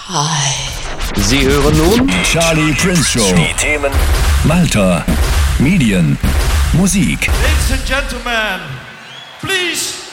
Hi. Sie hören nun Die Charlie Prince Show. Die Themen Malta, Medien, Musik. Ladies and gentlemen, please